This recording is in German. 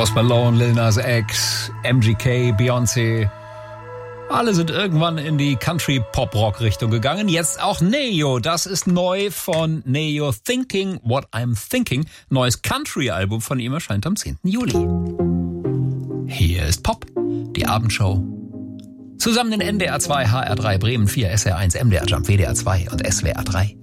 Post Malone, Lil Nas X, MGK, Beyoncé. Alle sind irgendwann in die Country-Pop-Rock-Richtung gegangen. Jetzt auch Neo. Das ist neu von Neo. Thinking What I'm Thinking. Neues Country-Album von ihm erscheint am 10. Juli. Hier ist Pop, die Abendshow. Zusammen in NDR 2, HR3, Bremen 4, SR1, MDR Jump, WDR 2 und SWR 3.